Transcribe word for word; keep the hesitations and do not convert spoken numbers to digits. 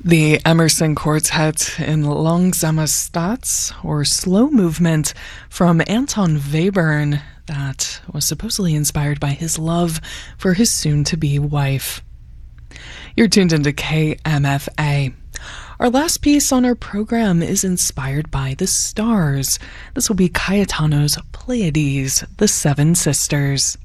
The Emerson Quartet in Langsamer Stats, or Slow Movement, from Anton Webern, that was supposedly inspired by his love for his soon-to-be wife. You're tuned into K M F A. Our last piece on our program is inspired by the stars. This will be Cayetano's Pleiades, the Seven Sisters.